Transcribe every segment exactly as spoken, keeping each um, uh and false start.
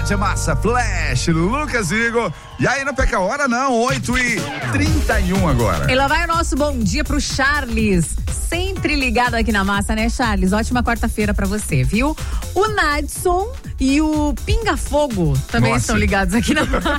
Rádio Massa Flash, Lucas Igor. E aí, não perca a hora não, oito e trinta e um agora. E lá vai o nosso bom dia pro Charles, sempre ligado aqui na Massa, né, Charles? Ótima quarta-feira pra você, viu? O Nadson e o Pinga Fogo também Nossa. estão ligados aqui na Massa.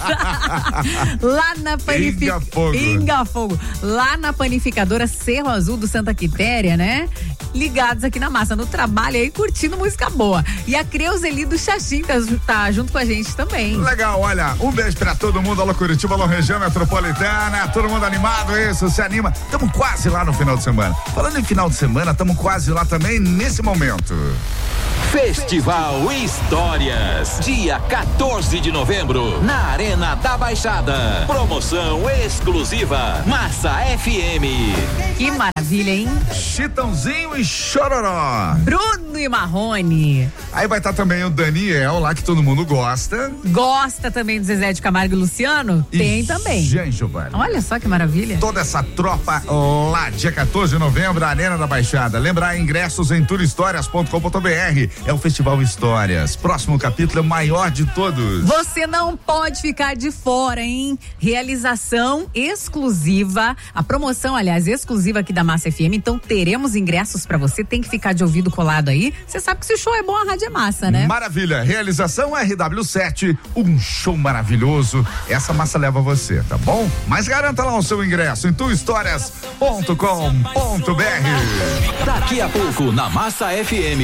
Lá na panificadora. Pinga Fogo. Pinga Fogo. Lá na panificadora Cerro Azul do Santa Quitéria, né? Ligados aqui na Massa, no trabalho aí, curtindo música boa. E a Creuzeli do Xaxim tá, tá junto com a gente também. Legal, olha, um beijo pra todo mundo, alô Curitiba, alô região metropolitana, todo mundo animado, isso, se anima. Tamo quase lá no final de semana. Falando em final de semana, tamo quase lá também nesse momento. Festival Histórias, dia quatorze de novembro, na Arena da Baixada. Promoção exclusiva, Massa F M. Que maravilha, hein? Chitãozinho e Chororó. Bruno e Marrone. Aí vai estar também o Daniel, lá que todo mundo gosta. Gosta também do Zezé de Camargo e Luciano? E Tem também. Jean Giovanni. Olha só que maravilha. Toda essa tropa lá, dia quatorze de novembro, Arena da Baixada. Lembrar, ingressos em tour histórias ponto com ponto b r. É o Festival Histórias. Próximo capítulo é o maior de todos. Você não pode ficar de fora, hein? Realização exclusiva, a promoção, aliás, exclusiva aqui da Massa F M. Então teremos ingressos pra você, tem que ficar de ouvido colado aí. Você sabe que se o show é bom, a rádio é massa, né? Maravilha. Realização R W sete, um show maravilhoso. Essa massa leva você, tá bom? Mas garanta lá o seu ingresso em tour histórias ponto com ponto b r. Daqui a pouco, na Massa F M.